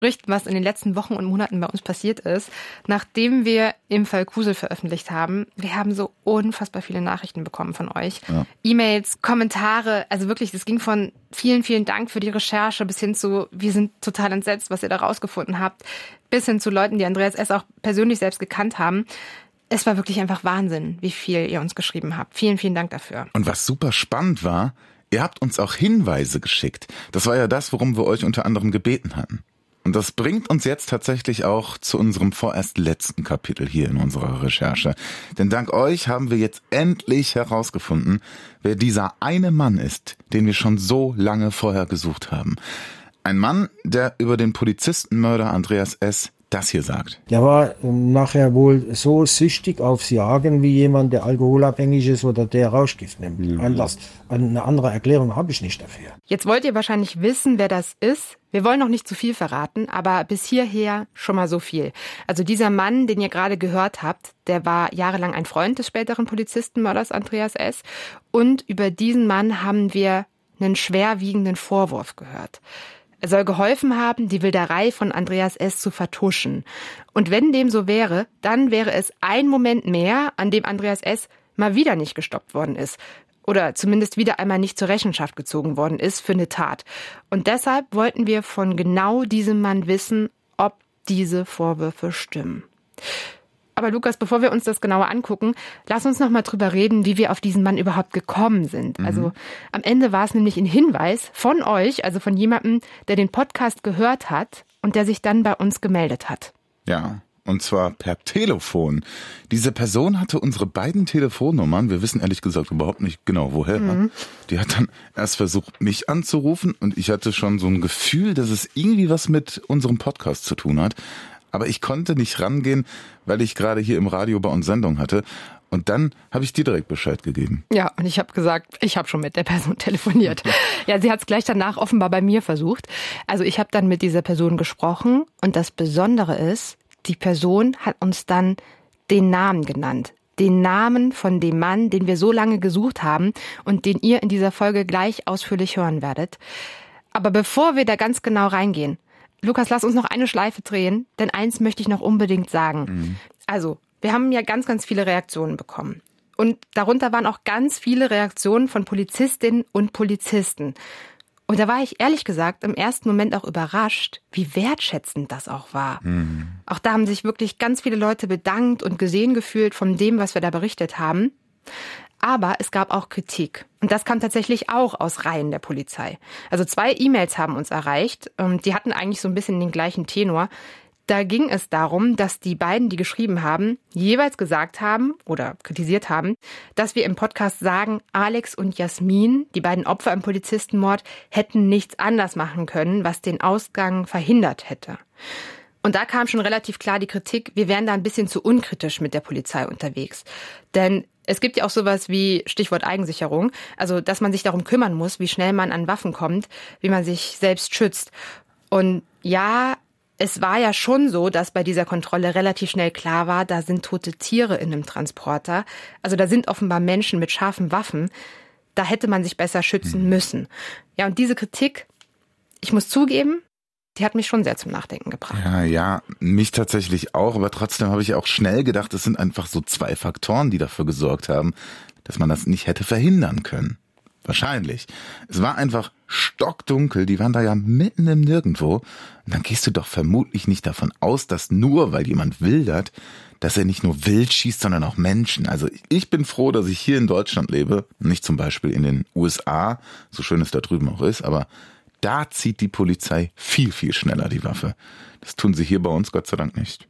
berichten, was in den letzten Wochen und Monaten bei uns passiert ist. Nachdem wir im Fall Kusel veröffentlicht haben, wir haben so unfassbar viele Nachrichten bekommen von euch. Ja. E-Mails, Kommentare, also wirklich, das ging von vielen, vielen Dank für die Recherche bis hin zu, wir sind total entsetzt, was ihr da rausgefunden habt, bis hin zu Leuten, die Andreas S. auch persönlich selbst gekannt haben. Es war wirklich einfach Wahnsinn, wie viel ihr uns geschrieben habt. Vielen, vielen Dank dafür. Und was super spannend war, ihr habt uns auch Hinweise geschickt. Das war ja das, worum wir euch unter anderem gebeten hatten. Und das bringt uns jetzt tatsächlich auch zu unserem vorerst letzten Kapitel hier in unserer Recherche. Denn dank euch haben wir jetzt endlich herausgefunden, wer dieser eine Mann ist, den wir schon so lange vorher gesucht haben. Ein Mann, der über den Polizistenmörder Andreas S. das hier sagt. Der war nachher wohl so süchtig aufs Jagen wie jemand, der alkoholabhängig ist oder der Rauschgift nimmt. Eine andere Erklärung habe ich nicht dafür. Jetzt wollt ihr wahrscheinlich wissen, wer das ist. Wir wollen noch nicht zu viel verraten, aber bis hierher schon mal so viel. Also dieser Mann, den ihr gerade gehört habt, der war jahrelang ein Freund des späteren Polizistenmörders Andreas S. Und über diesen Mann haben wir einen schwerwiegenden Vorwurf gehört. Er soll geholfen haben, die Wilderei von Andreas S. zu vertuschen. Und wenn dem so wäre, dann wäre es ein Moment mehr, an dem Andreas S. mal wieder nicht gestoppt worden ist. Oder zumindest wieder einmal nicht zur Rechenschaft gezogen worden ist für eine Tat. Und deshalb wollten wir von genau diesem Mann wissen, ob diese Vorwürfe stimmen. Aber Lukas, bevor wir uns das genauer angucken, lass uns noch mal drüber reden, wie wir auf diesen Mann überhaupt gekommen sind. Also am Ende war es nämlich ein Hinweis von euch, also von jemandem, der den Podcast gehört hat und der sich dann bei uns gemeldet hat. Ja, und zwar per Telefon. Diese Person hatte unsere beiden Telefonnummern, wir wissen ehrlich gesagt überhaupt nicht genau woher. Die hat dann erst versucht, mich anzurufen und ich hatte schon so ein Gefühl, dass es irgendwie was mit unserem Podcast zu tun hat. Aber ich konnte nicht rangehen, weil ich gerade hier im Radio bei uns Sendung hatte. Und dann habe ich dir direkt Bescheid gegeben. Ja, und ich habe gesagt, ich habe schon mit der Person telefoniert. Ja, sie hat es gleich danach offenbar bei mir versucht. Also ich habe dann mit dieser Person gesprochen. Und das Besondere ist, die Person hat uns dann den Namen genannt. Den Namen von dem Mann, den wir so lange gesucht haben und den ihr in dieser Folge gleich ausführlich hören werdet. Aber bevor wir da ganz genau reingehen, Lukas, lass uns noch eine Schleife drehen, denn eins möchte ich noch unbedingt sagen. Also, wir haben ja ganz, ganz viele Reaktionen bekommen. Und darunter waren auch ganz viele Reaktionen von Polizistinnen und Polizisten. Und da war ich ehrlich gesagt im ersten Moment auch überrascht, wie wertschätzend das auch war. Auch da haben sich wirklich ganz viele Leute bedankt und gesehen gefühlt von dem, was wir da berichtet haben. Aber es gab auch Kritik. Und das kam tatsächlich auch aus Reihen der Polizei. Also 2 E-Mails haben uns erreicht. Die hatten eigentlich so ein bisschen den gleichen Tenor. Da ging es darum, dass die beiden, die geschrieben haben, jeweils gesagt haben oder kritisiert haben, dass wir im Podcast sagen, Alex und Jasmin, die beiden Opfer im Polizistenmord, hätten nichts anders machen können, was den Ausgang verhindert hätte. Und da kam schon relativ klar die Kritik, wir wären da ein bisschen zu unkritisch mit der Polizei unterwegs. Denn es gibt ja auch sowas wie Stichwort Eigensicherung, also dass man sich darum kümmern muss, wie schnell man an Waffen kommt, wie man sich selbst schützt. Und ja, es war ja schon so, dass bei dieser Kontrolle relativ schnell klar war, da sind tote Tiere in einem Transporter. Also da sind offenbar Menschen mit scharfen Waffen. Da hätte man sich besser schützen müssen. Ja, und diese Kritik, ich muss zugeben, die hat mich schon sehr zum Nachdenken gebracht. Ja, mich tatsächlich auch, aber trotzdem habe ich auch schnell gedacht, es sind einfach so 2 Faktoren, die dafür gesorgt haben, dass man das nicht hätte verhindern können. Wahrscheinlich. Es war einfach stockdunkel, die waren da ja mitten im Nirgendwo. Und dann gehst du doch vermutlich nicht davon aus, dass nur, weil jemand wildert, dass er nicht nur wild schießt, sondern auch Menschen. Also ich bin froh, dass ich hier in Deutschland lebe, nicht zum Beispiel in den USA, so schön es da drüben auch ist, aber da zieht die Polizei viel, viel schneller die Waffe. Das tun sie hier bei uns Gott sei Dank nicht.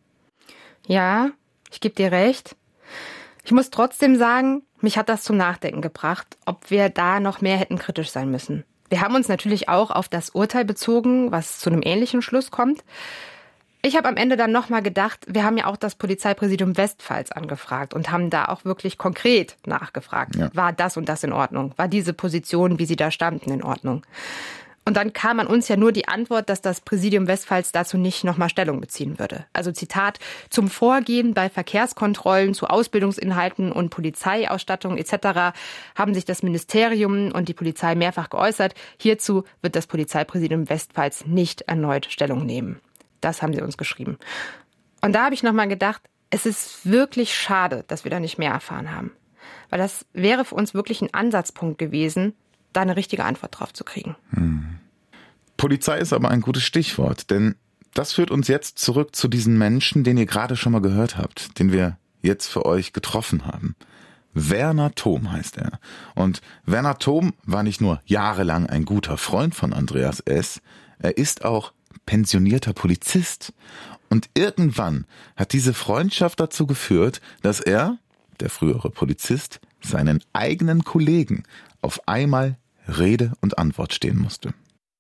Ja, ich gebe dir recht. Ich muss trotzdem sagen, mich hat das zum Nachdenken gebracht, ob wir da noch mehr hätten kritisch sein müssen. Wir haben uns natürlich auch auf das Urteil bezogen, was zu einem ähnlichen Schluss kommt. Ich habe am Ende dann nochmal gedacht, wir haben ja auch das Polizeipräsidium Westpfalz angefragt und haben da auch wirklich konkret nachgefragt. Ja. War das und das in Ordnung? War diese Position, wie sie da standen, in Ordnung? Und dann kam an uns ja nur die Antwort, dass das Präsidium Westpfalz dazu nicht nochmal Stellung beziehen würde. Also Zitat, zum Vorgehen bei Verkehrskontrollen, zu Ausbildungsinhalten und Polizeiausstattung etc. haben sich das Ministerium und die Polizei mehrfach geäußert. Hierzu wird das Polizeipräsidium Westpfalz nicht erneut Stellung nehmen. Das haben sie uns geschrieben. Und da habe ich nochmal gedacht, es ist wirklich schade, dass wir da nicht mehr erfahren haben. Weil das wäre für uns wirklich ein Ansatzpunkt gewesen, da eine richtige Antwort drauf zu kriegen. Polizei ist aber ein gutes Stichwort, denn das führt uns jetzt zurück zu diesem Menschen, den ihr gerade schon mal gehört habt, den wir jetzt für euch getroffen haben. Werner Thom heißt er. Und Werner Thom war nicht nur jahrelang ein guter Freund von Andreas S., er ist auch pensionierter Polizist. Und irgendwann hat diese Freundschaft dazu geführt, dass er, der frühere Polizist, seinen eigenen Kollegen auf einmal Rede und Antwort stehen musste.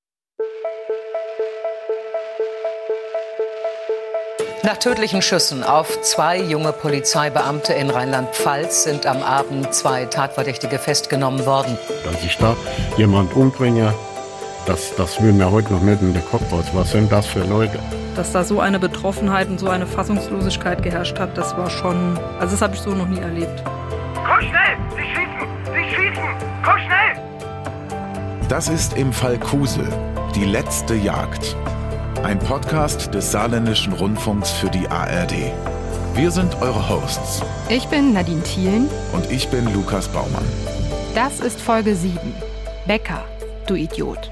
Nach tödlichen Schüssen auf 2 junge Polizeibeamte in Rheinland-Pfalz sind am Abend 2 Tatverdächtige festgenommen worden. Dass ich da jemand umbringe, das will mir heute noch nicht in den Kopf raus. Was sind das für Leute? Dass da so eine Betroffenheit und so eine Fassungslosigkeit geherrscht hat, das war schon, also das habe ich so noch nie erlebt. Komm schnell! Sie schießen! Sie schießen! Komm schnell! Das ist im Fall Kusel, die letzte Jagd. Ein Podcast des Saarländischen Rundfunks für die ARD. Wir sind eure Hosts. Ich bin Nadine Thielen. Und ich bin Lukas Baumann. Das ist Folge 7. Becker, du Idiot.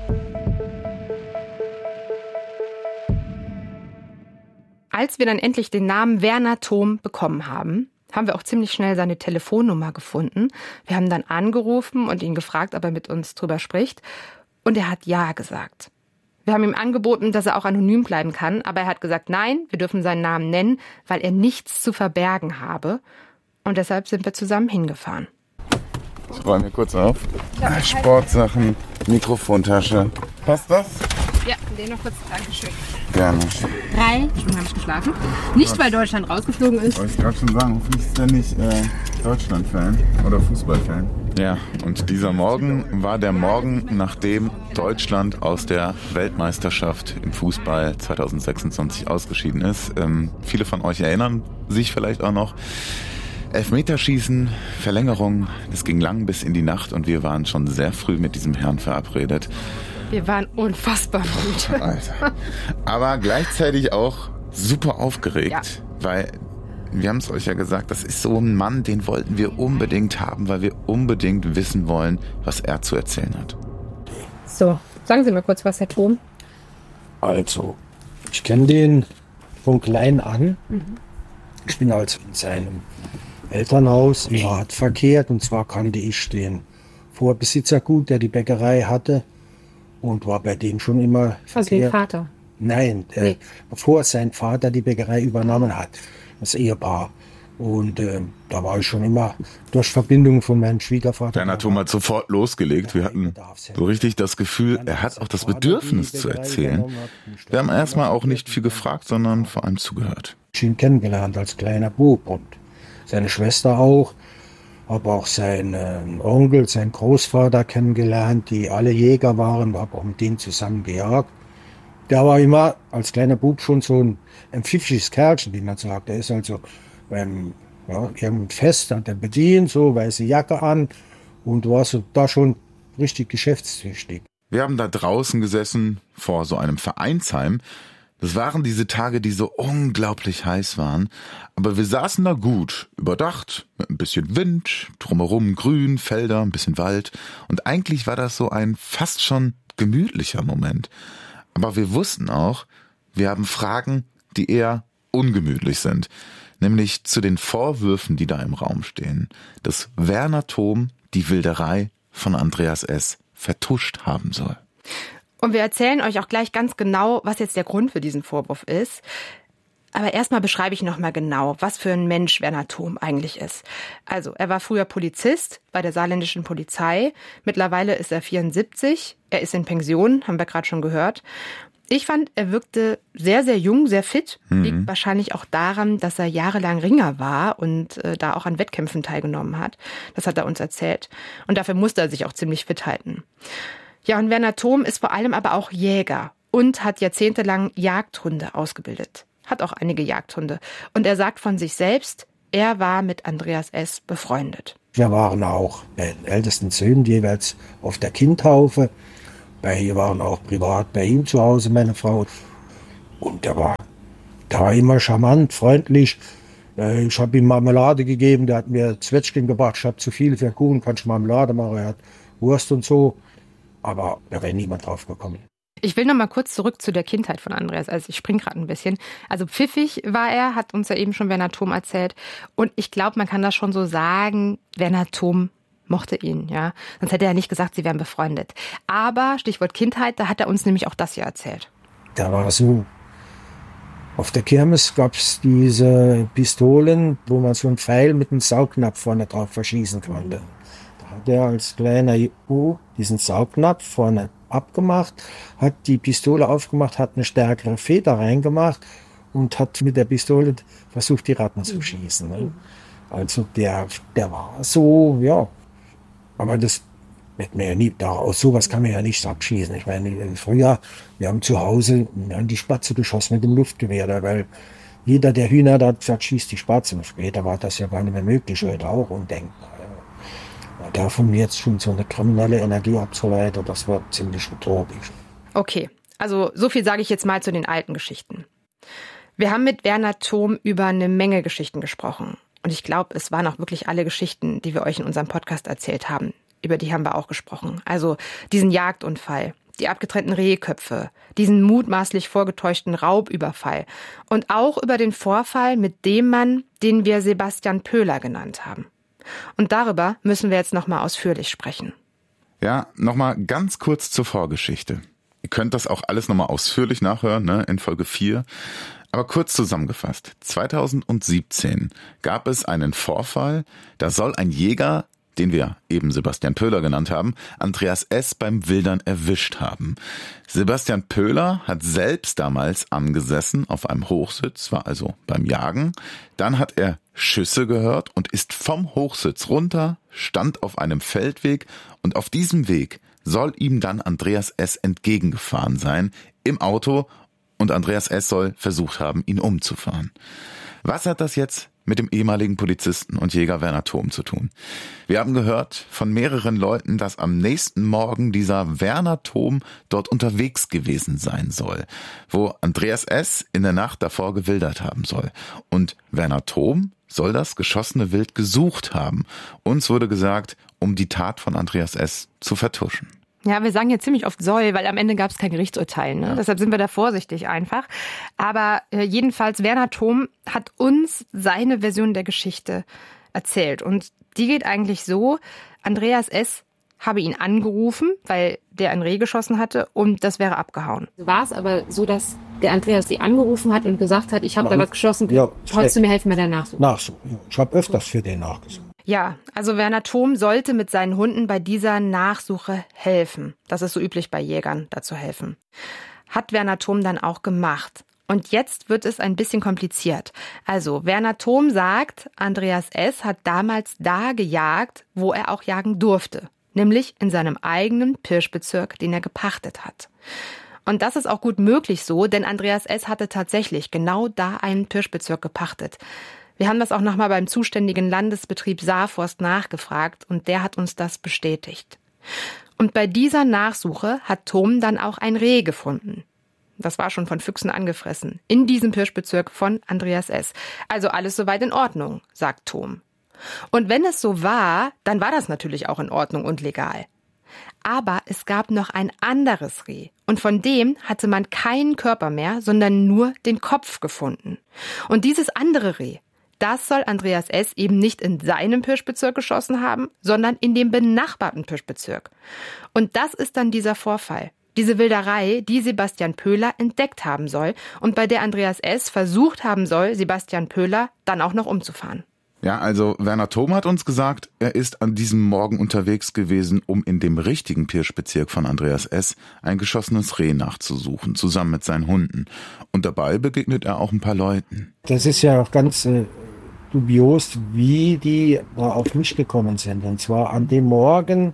Als wir dann endlich den Namen Werner Thom bekommen haben, haben wir auch ziemlich schnell seine Telefonnummer gefunden. Wir haben dann angerufen und ihn gefragt, ob er mit uns drüber spricht. Und er hat Ja gesagt. Wir haben ihm angeboten, dass er auch anonym bleiben kann, aber er hat gesagt, nein, wir dürfen seinen Namen nennen, weil er nichts zu verbergen habe. Und deshalb sind wir zusammen hingefahren. Ich räume mir kurz auf. Sportsachen, Mikrofontasche. Passt das? Ja, den noch kurz. Dankeschön. Gerne. 3 Stunden habe ich geschlafen. Nicht, weil Deutschland rausgeflogen ist. Wollte ich gerade schon sagen, hoffentlich ist der nicht Deutschland-Fan oder Fußball-Fan. Ja, und dieser Morgen war der Morgen, nachdem Deutschland aus der Weltmeisterschaft im Fußball 2026 ausgeschieden ist. Viele von euch erinnern sich vielleicht auch noch. Elfmeterschießen, Verlängerung, das ging lang bis in die Nacht und wir waren schon sehr früh mit diesem Herrn verabredet. Wir waren unfassbar müde. Alter. Aber gleichzeitig auch super aufgeregt, weil wir haben es euch ja gesagt, das ist so ein Mann, den wollten wir unbedingt haben, weil wir unbedingt wissen wollen, was er zu erzählen hat. So, sagen Sie mal kurz was, Herr Thom. Also, ich kenne den von klein an. Ich bin also in seinem Elternhaus im Rat verkehrt und zwar kannte ich den Vorbesitzer gut, der die Bäckerei hatte und war bei dem schon immer Also den Vater? Nein, bevor sein Vater die Bäckerei übernommen hat, das Ehepaar. Und da war ich schon immer durch Verbindung von meinem Schwiegervater. Werner Thom hat sofort losgelegt. Wir hatten so richtig das Gefühl, er hat auch das Bedürfnis zu erzählen. Wir haben erstmal auch nicht viel gefragt, sondern vor allem zugehört. Ich habe ihn kennengelernt als kleiner Bub und seine Schwester auch. Habe auch seinen Onkel, seinen Großvater kennengelernt, die alle Jäger waren. Habe auch mit denen zusammen gejagt. Der war immer als kleiner Bub schon so ein pfiffiges Kerlchen, wie man sagt. Er ist also beim irgendeinem Fest, hat er bedient, so weiße Jacke an und war so da schon richtig geschäftstüchtig. Wir haben da draußen gesessen vor so einem Vereinsheim. Das waren diese Tage, die so unglaublich heiß waren. Aber wir saßen da gut, überdacht, mit ein bisschen Wind, drumherum Grün, Felder, ein bisschen Wald. Und eigentlich war das so ein fast schon gemütlicher Moment. Aber wir wussten auch, wir haben Fragen, die eher ungemütlich sind. Nämlich zu den Vorwürfen, die da im Raum stehen. Dass Werner Thom die Wilderei von Andreas S. vertuscht haben soll. Und wir erzählen euch auch gleich ganz genau, was jetzt der Grund für diesen Vorwurf ist. Aber erstmal beschreibe ich nochmal genau, was für ein Mensch Werner Thom eigentlich ist. Also, er war früher Polizist bei der saarländischen Polizei. Mittlerweile ist er 74. Er ist in Pension, haben wir gerade schon gehört. Ich fand, er wirkte sehr, sehr jung, sehr fit. Liegt wahrscheinlich auch daran, dass er jahrelang Ringer war und da auch an Wettkämpfen teilgenommen hat. Das hat er uns erzählt. Und dafür musste er sich auch ziemlich fit halten. Ja, und Werner Thom ist vor allem aber auch Jäger und hat jahrzehntelang Jagdhunde ausgebildet. Hat auch einige Jagdhunde. Und er sagt von sich selbst, er war mit Andreas S. befreundet. Wir waren auch bei den ältesten Söhnen jeweils auf der Kindtaufe. Wir waren auch privat bei ihm zu Hause, meine Frau. Und der war immer charmant, freundlich. Ich habe ihm Marmelade gegeben, der hat mir Zwetschgen gebracht. Ich habe zu viel für Kuchen, kann ich Marmelade machen. Er hat Wurst und so. Aber da wäre niemand drauf gekommen. Ich will noch mal kurz zurück zu der Kindheit von Andreas. Also ich springe gerade ein bisschen. Also pfiffig war er, hat uns ja eben schon Werner Thom erzählt. Und ich glaube, man kann das schon so sagen, Werner Thom mochte ihn, ja. Sonst hätte er nicht gesagt, sie wären befreundet. Aber, Stichwort Kindheit, da hat er uns nämlich auch das hier erzählt. Da war so, auf der Kirmes gab es diese Pistolen, wo man so einen Pfeil mit einem Saugnapf vorne drauf verschießen konnte. Da hat er als kleiner Junge diesen Saugnapf vorne abgemacht, hat die Pistole aufgemacht, hat eine stärkere Feder reingemacht und hat mit der Pistole versucht, die Ratten zu schießen. Ne? Also der war so, ja. Aber das wird mir ja nie, aus sowas kann man ja nichts abschießen. Ich meine, früher, wir haben zu Hause die Spatze geschossen mit dem Luftgewehr, weil jeder, der Hühner hat, hat gesagt, schießt die Spatze. Und später war das ja gar nicht mehr möglich, heute auch undenkbar. Davon jetzt schon so eine kriminelle Energie abzuleiten, das war ziemlich utopisch. Okay, also so viel sage ich jetzt mal zu den alten Geschichten. Wir haben mit Werner Thom über eine Menge Geschichten gesprochen. Und ich glaube, es waren auch wirklich alle Geschichten, die wir euch in unserem Podcast erzählt haben. Über die haben wir auch gesprochen. Also diesen Jagdunfall, die abgetrennten Rehköpfe, diesen mutmaßlich vorgetäuschten Raubüberfall und auch über den Vorfall mit dem Mann, den wir Sebastian Pöhler genannt haben. Und darüber müssen wir jetzt nochmal ausführlich sprechen. Ja, nochmal ganz kurz zur Vorgeschichte. Ihr könnt das auch alles nochmal ausführlich nachhören, ne, in Folge 4. Aber kurz zusammengefasst. 2017 gab es einen Vorfall, da soll ein Jäger, den wir eben Sebastian Pöhler genannt haben, Andreas S. beim Wildern erwischt haben. Sebastian Pöhler hat selbst damals angesessen auf einem Hochsitz, war also beim Jagen. Dann hat er Schüsse gehört und ist vom Hochsitz runter, stand auf einem Feldweg und auf diesem Weg soll ihm dann Andreas S. entgegengefahren sein im Auto und Andreas S. soll versucht haben, ihn umzufahren. Was hat das jetzt mit dem ehemaligen Polizisten und Jäger Werner Thom zu tun? Wir haben gehört von mehreren Leuten, dass am nächsten Morgen dieser Werner Thom dort unterwegs gewesen sein soll, wo Andreas S. in der Nacht davor gewildert haben soll. Und Werner Thom soll das geschossene Wild gesucht haben. Uns wurde gesagt, um die Tat von Andreas S. zu vertuschen. Ja, wir sagen jetzt ziemlich oft soll, weil am Ende gab es kein Gerichtsurteil. Ne? Ja. Deshalb sind wir da vorsichtig einfach. Aber jedenfalls, Werner Thom hat uns seine Version der Geschichte erzählt. Und die geht eigentlich so, Andreas S. habe ihn angerufen, weil der ein Reh geschossen hatte und das wäre abgehauen. War es aber so, dass der Andreas sie angerufen hat und gesagt hat, ich habe da was geschossen, ja, wolltest du mir helfen bei der Nachsuche? Nachsuche, ja. Ich habe öfters für den nachgesucht. Ja, also Werner Thom sollte mit seinen Hunden bei dieser Nachsuche helfen. Das ist so üblich bei Jägern, da zu helfen. Hat Werner Thom dann auch gemacht. Und jetzt wird es ein bisschen kompliziert. Also Werner Thom sagt, Andreas S. hat damals da gejagt, wo er auch jagen durfte. Nämlich in seinem eigenen Pirschbezirk, den er gepachtet hat. Und das ist auch gut möglich so, denn Andreas S. hatte tatsächlich genau da einen Pirschbezirk gepachtet. Wir haben das auch nochmal beim zuständigen Landesbetrieb Saarforst nachgefragt und der hat uns das bestätigt. Und bei dieser Nachsuche hat Thom dann auch ein Reh gefunden. Das war schon von Füchsen angefressen, in diesem Pirschbezirk von Andreas S. Also alles soweit in Ordnung, sagt Thom. Und wenn es so war, dann war das natürlich auch in Ordnung und legal. Aber es gab noch ein anderes Reh und von dem hatte man keinen Körper mehr, sondern nur den Kopf gefunden. Und dieses andere Reh, das soll Andreas S. eben nicht in seinem Pirschbezirk geschossen haben, sondern in dem benachbarten Pirschbezirk. Und das ist dann dieser Vorfall, diese Wilderei, die Sebastian Pöhler entdeckt haben soll und bei der Andreas S. versucht haben soll, Sebastian Pöhler dann auch noch umzufahren. Ja, also Werner Thom hat uns gesagt, er ist an diesem Morgen unterwegs gewesen, um in dem richtigen Pirschbezirk von Andreas S. ein geschossenes Reh nachzusuchen, zusammen mit seinen Hunden. Und dabei begegnet er auch ein paar Leuten. Das ist ja auch ganz dubios, wie die da auf mich gekommen sind. Und zwar an dem Morgen,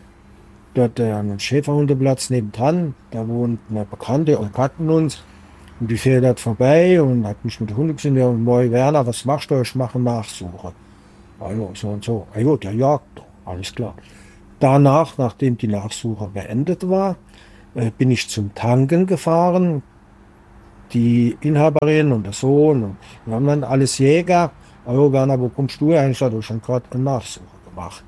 dort am Schäferhundeplatz nebendran, da wohnt eine Bekannte und kannten uns. Und die fährt dort vorbei und hat mich mit der Hunde gesehen. Ja, Moi Werner, was machst du? Ich mache Nachsuche. Also so und so. Ja, der jagt. Alles klar. Danach, nachdem die Nachsuche beendet war, bin ich zum Tanken gefahren. die Inhaberin und der Sohn. Und wir haben dann alles Jäger. Aber Werner, wo kommst du her? Ich habe schon gerade eine Nachsuche gemacht.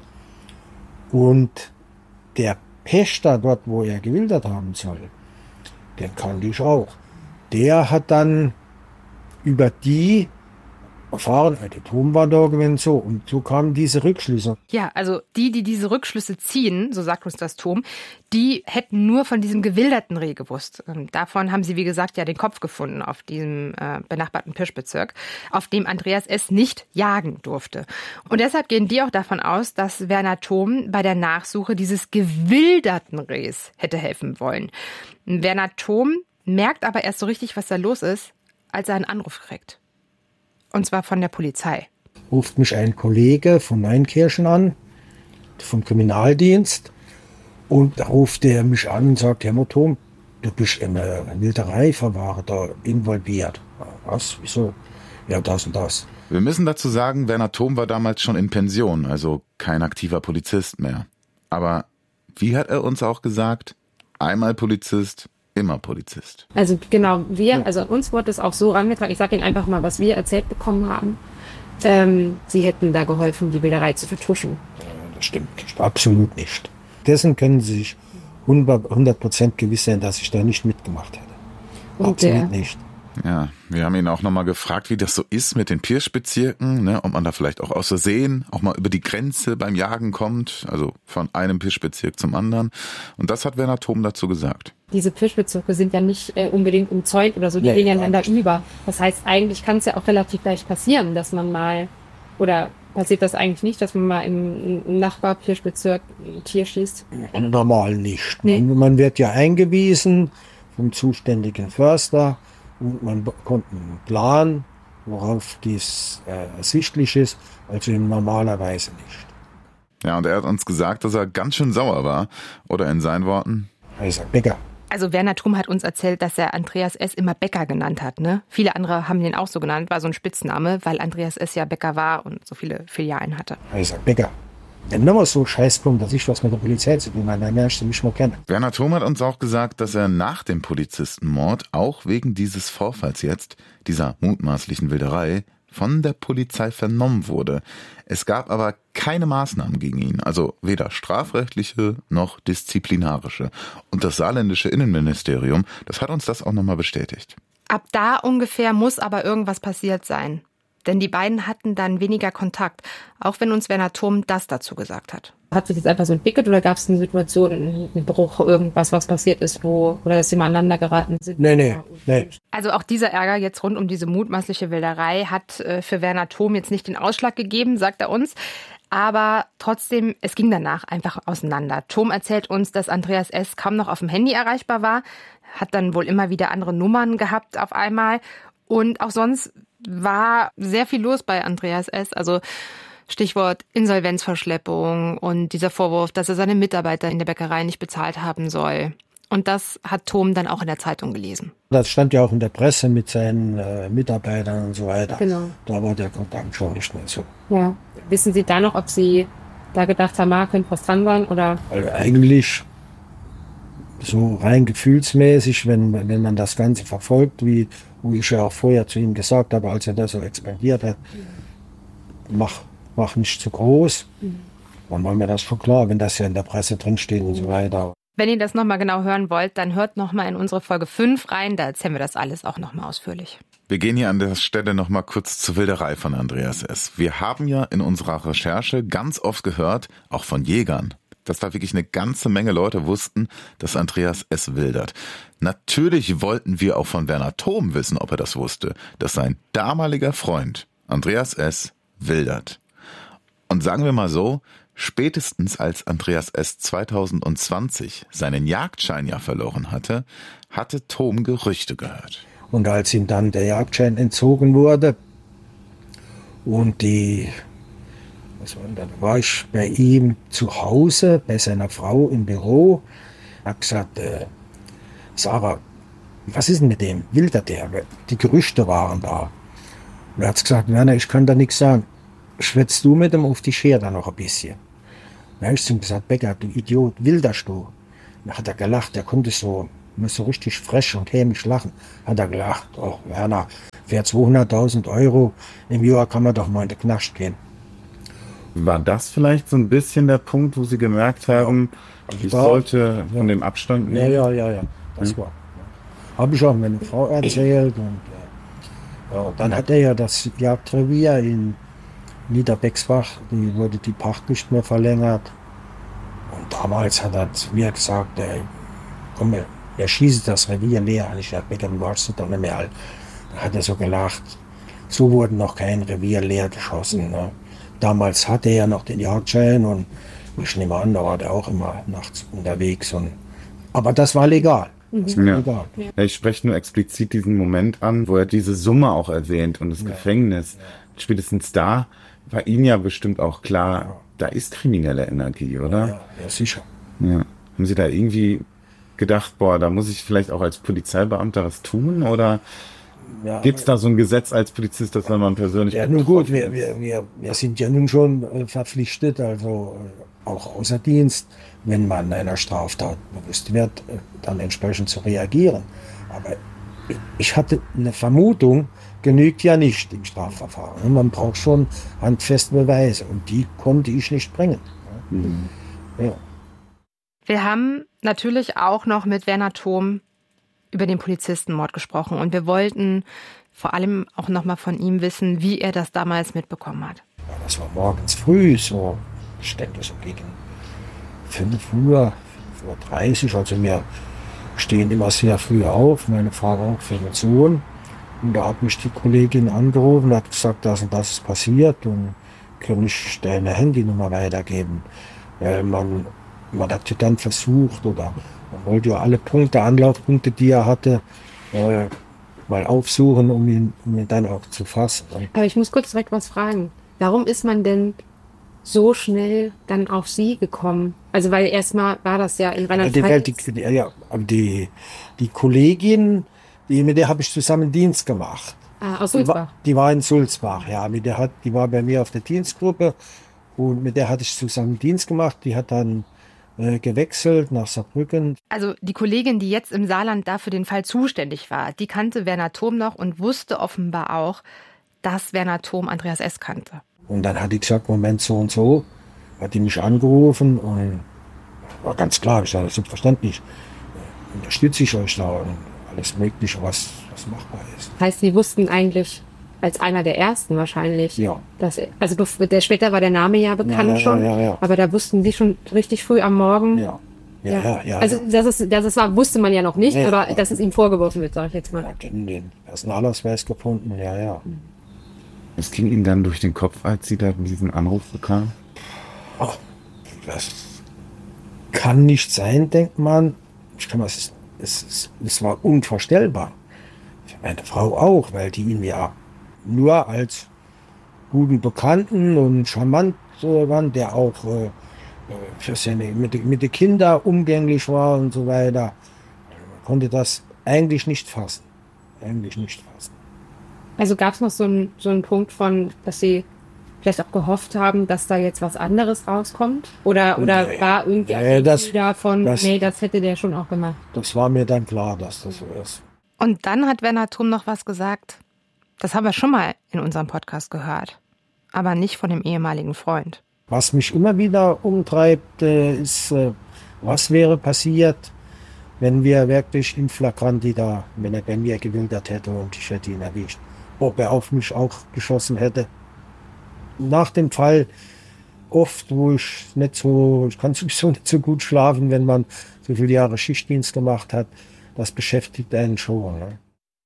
Und der Pächter dort, wo er gewildert haben soll, den kannte ich auch. Der hat dann über die erfahren, der Tom war da gewesen, so. Und so kamen diese Rückschlüsse. Ja, also die diese Rückschlüsse ziehen, so sagt uns das Tom, die hätten nur von diesem gewilderten Reh gewusst. Davon haben sie, wie gesagt, ja den Kopf gefunden auf diesem benachbarten Pirschbezirk, auf dem Andreas S. nicht jagen durfte. Und deshalb gehen die auch davon aus, dass Werner Thom bei der Nachsuche dieses gewilderten Rehs hätte helfen wollen. Werner Thom merkt aber erst so richtig, was da los ist, als er einen Anruf kriegt. Und zwar von der Polizei. Ruft mich ein Kollege von Neunkirchen an, vom Kriminaldienst. Und da ruft er mich an und sagt, Herr Thom, du bist in einer Wildereiverwahre da involviert. Was? Wieso? Ja, das und das. Wir müssen dazu sagen, Werner Thom war damals schon in Pension, also kein aktiver Polizist mehr. Aber wie hat er uns auch gesagt? Einmal Polizist, immer Polizist. Also genau, uns wurde es auch so rangetragen, ich sage Ihnen einfach mal, was wir erzählt bekommen haben. Sie hätten da geholfen, die Wilderei zu vertuschen. Das stimmt nicht, absolut nicht. Dessen können Sie sich 100% gewiss sein, dass ich da nicht mitgemacht hätte. Absolut nicht. Ja, wir haben ihn auch nochmal gefragt, wie das so ist mit den Pirschbezirken, ne, ob man da vielleicht auch aus Versehen auch mal über die Grenze beim Jagen kommt, also von einem Pirschbezirk zum anderen. Und das hat Werner Thom dazu gesagt. Diese Pirschbezirke sind ja nicht unbedingt umzäunt oder so, die gehen ja einander über. Das heißt, eigentlich kann es ja auch relativ leicht passieren, dass man mal, oder passiert das eigentlich nicht, dass man mal im Nachbarpirschbezirk ein Tier schießt? Normal nicht. Nee. Man wird ja eingewiesen vom zuständigen Förster. Und man bekommt einen Plan, worauf dies ersichtlich ist, also normalerweise nicht. Ja, und er hat uns gesagt, dass er ganz schön sauer war. Oder in seinen Worten: Er sagt Bäcker. Also Werner Thom hat uns erzählt, dass er Andreas S. immer Bäcker genannt hat. Ne? Viele andere haben den auch so genannt, war so ein Spitzname, weil Andreas S. ja Bäcker war und so viele Filialen hatte. Er sagt Bäcker. Wenn nochmal so Scheiß kommt, dass ich was mit der Polizei zu tun habe, dann lernst du mich mal kennen. Werner Thom hat uns auch gesagt, dass er nach dem Polizistenmord auch wegen dieses Vorfalls jetzt, dieser mutmaßlichen Wilderei, von der Polizei vernommen wurde. Es gab aber keine Maßnahmen gegen ihn, also weder strafrechtliche noch disziplinarische. Und das saarländische Innenministerium, das hat uns das auch nochmal bestätigt. Ab da ungefähr muss aber irgendwas passiert sein. Denn die beiden hatten dann weniger Kontakt, auch wenn uns Werner Thom das dazu gesagt hat. Hat sich jetzt einfach so entwickelt oder gab es eine Situation, einen Bruch, irgendwas, was passiert ist, oder dass sie mal aneinander geraten sind? Nee. Also auch dieser Ärger jetzt rund um diese mutmaßliche Wilderei hat für Werner Thom jetzt nicht den Ausschlag gegeben, sagt er uns. Aber trotzdem, es ging danach einfach auseinander. Thom erzählt uns, dass Andreas S. kaum noch auf dem Handy erreichbar war, hat dann wohl immer wieder andere Nummern gehabt auf einmal. Und auch sonst war sehr viel los bei Andreas S. Also Stichwort Insolvenzverschleppung und dieser Vorwurf, dass er seine Mitarbeiter in der Bäckerei nicht bezahlt haben soll. Und das hat Thom dann auch in der Zeitung gelesen. Das stand ja auch in der Presse mit seinen Mitarbeitern und so weiter. Genau. Da war der Kontakt schon nicht mehr so. Ja. Wissen Sie da noch, ob Sie da gedacht haben, könnte was dran sein? Oder? Also eigentlich so rein gefühlsmäßig, wenn man das Ganze verfolgt, wie ich ja auch vorher zu ihm gesagt habe, als er das so expandiert hat, mach nicht zu groß. Dann war mir das schon klar, wenn das ja in der Presse drinsteht und so weiter. Wenn ihr das nochmal genau hören wollt, dann hört nochmal in unsere Folge 5 rein, da erzählen wir das alles auch nochmal ausführlich. Wir gehen hier an der Stelle nochmal kurz zur Wilderei von Andreas S. Wir haben ja in unserer Recherche ganz oft gehört, auch von Jägern, dass da wirklich eine ganze Menge Leute wussten, dass Andreas S. wildert. Natürlich wollten wir auch von Werner Thom wissen, ob er das wusste, dass sein damaliger Freund Andreas S. wildert. Und sagen wir mal so, spätestens als Andreas S. 2020 seinen Jagdschein ja verloren hatte Thom Gerüchte gehört. Und als ihm dann der Jagdschein entzogen wurde und dann war ich bei ihm zu Hause, bei seiner Frau im Büro, habe gesagt, Sarah, was ist denn mit dem? Wildert der? Die Gerüchte waren da. Und er hat gesagt, Werner, ich kann da nichts sagen. Schwätzt du mit ihm auf die Schere da noch ein bisschen? Dann habe ich zu ihm gesagt, Becker, du Idiot, wilderst du? Dann hat er gelacht, er konnte so muss so richtig frech und hämisch lachen. Hat er gelacht, oh Werner, für 200.000 Euro im Jahr kann man doch mal in den Knast gehen. War das vielleicht so ein bisschen der Punkt, wo Sie gemerkt haben, ich sollte von dem Abstand nehmen? Ja. Das war. Habe ich auch meiner Frau erzählt. Und dann hat er ja das Jagdrevier in Niederbexbach, die wurde die Pacht nicht mehr verlängert. Und damals hat er zu mir gesagt, komm, wir schießen das Revier leer. Und ich dachte, mit dem warst du doch nicht mehr alt. Da hat er so gelacht. So wurde noch kein Revier leer geschossen. Ne? Damals hatte er ja noch den Jagdschein und ich nehme an, da war der auch immer nachts unterwegs. Aber das war legal. Ja. Ich spreche nur explizit diesen Moment an, wo er diese Summe auch erwähnt und das Gefängnis. Spätestens da war Ihnen ja bestimmt auch klar, da ist kriminelle Energie, oder? Ja, sicher. Ja. Haben Sie da irgendwie gedacht, da muss ich vielleicht auch als Polizeibeamter was tun? Oder gibt es da so ein Gesetz als Polizist, dass wenn man persönlich... Ja, nun gut, wir sind ja nun schon verpflichtet, also auch außer Dienst, wenn man einer Straftat bewusst wird, dann entsprechend zu reagieren. Aber ich hatte eine Vermutung, genügt ja nicht im Strafverfahren. Man braucht schon handfeste Beweise und die konnte ich nicht bringen. Ja. Wir haben natürlich auch noch mit Werner Thom über den Polizistenmord gesprochen und wir wollten vor allem auch noch mal von ihm wissen, wie er das damals mitbekommen hat. Ja, das war morgens früh, so ich denke so gegen 5:30 Uhr, also wir stehen immer sehr früh auf, meine Frau auch für den Sohn. Und da hat mich die Kollegin angerufen und hat gesagt, das und das ist passiert und kann ich deine Handynummer weitergeben. Weil man hat ja dann versucht oder man wollte ja alle Anlaufpunkte, die er hatte, mal aufsuchen, um ihn dann auch zu fassen. Aber ich muss kurz direkt was fragen. Warum ist man denn so schnell dann auf Sie gekommen? Also weil erstmal war das ja in Rheinland-Pfalz. Die Kollegin, mit der habe ich zusammen Dienst gemacht. Aus Sulzbach? Die war in Sulzbach, ja. Die war bei mir auf der Dienstgruppe und mit der hatte ich zusammen Dienst gemacht. Die hat dann gewechselt nach Saarbrücken. Also die Kollegin, die jetzt im Saarland da für den Fall zuständig war, die kannte Werner Thom noch und wusste offenbar auch, dass Werner Thom Andreas S. kannte. Und dann hat die gesagt, Moment, so und so, hat die mich angerufen und war ganz klar, ich sage, selbstverständlich, unterstütze ich euch da und alles Mögliche, was machbar ist. Heißt, Sie wussten eigentlich als einer der ersten wahrscheinlich, später war der Name ja bekannt schon, aber da wussten Sie schon richtig früh am Morgen. Ja. Also dass es war, wusste man ja noch nicht, aber dass es ihm vorgeworfen wird, sage ich jetzt mal. Er hat den Personalausweis gefunden, ja. Was ging Ihnen dann durch den Kopf, als Sie da diesen Anruf bekamen? Das kann nicht sein, denkt man. Es war unvorstellbar. Für meine Frau auch, weil die ihn ja nur als guten Bekannten und charmant waren, der auch mit den Kindern umgänglich war und so weiter. Man konnte das eigentlich nicht fassen. Also gab es noch so einen Punkt von, dass Sie vielleicht auch gehofft haben, dass da jetzt was anderes rauskommt? Oder war irgendwie davon, das hätte der schon auch gemacht? Das war mir dann klar, dass das so ist. Und dann hat Werner Thom noch was gesagt. Das haben wir schon mal in unserem Podcast gehört. Aber nicht von dem ehemaligen Freund. Was mich immer wieder umtreibt, ist, was wäre passiert, wenn wir wirklich in Flagranti wenn er bei mir gewildert hätte und ich hätte ihn erwischt. Ob er auf mich auch geschossen hätte. Nach dem Fall oft, ich kann sowieso nicht so gut schlafen, wenn man so viele Jahre Schichtdienst gemacht hat. Das beschäftigt einen schon. Ne?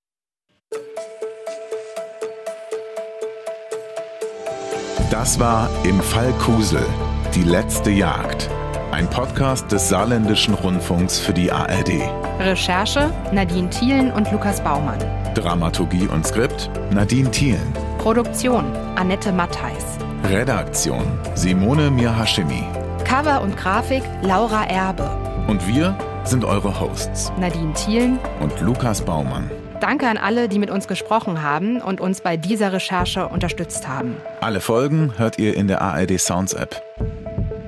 Das war Im Fall Kusel, die letzte Jagd. Ein Podcast des Saarländischen Rundfunks für die ARD. Recherche Nadine Thielen und Lukas Baumann. Dramaturgie und Skript Nadine Thielen. Produktion Annette Mattheis. Redaktion Simone Mir-Hashemi. Cover und Grafik Laura Erbe. Und wir sind eure Hosts Nadine Thielen und Lukas Baumann. Danke an alle, die mit uns gesprochen haben und uns bei dieser Recherche unterstützt haben. Alle Folgen hört ihr in der ARD Sounds App.